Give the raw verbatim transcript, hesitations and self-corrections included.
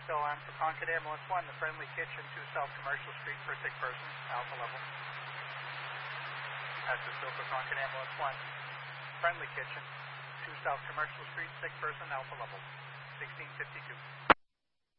still on for Concord Ambulance one, the Friendly Kitchen, two South Commercial Street for a sick person, alpha level. Pastor still for Concord Ambulance one, Friendly Kitchen, two South Commercial Street, sick person, alpha level, sixteen fifty-two.